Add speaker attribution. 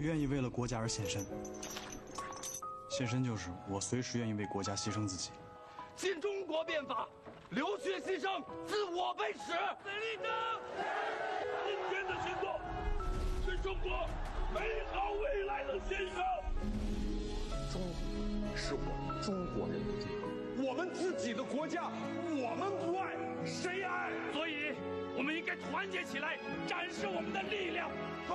Speaker 1: 我愿意为了国家而献身。献身就是我随时愿意为国家牺牲自己。
Speaker 2: 新中国变法，流血牺牲，自我为始。奋力争！
Speaker 3: 今天的行动是中国美好未来的献上。
Speaker 4: 中国是我们中国人的中国，
Speaker 3: 我们自己的国家，我们不爱，谁爱？
Speaker 2: 所以，我们应该团结起来，展示我们的力量。